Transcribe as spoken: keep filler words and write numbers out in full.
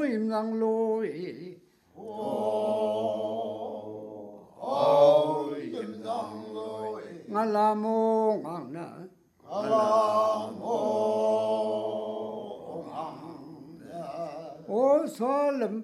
im nang loi ôi im nang loi nga la mo ngang na ala mo ngang na o so lam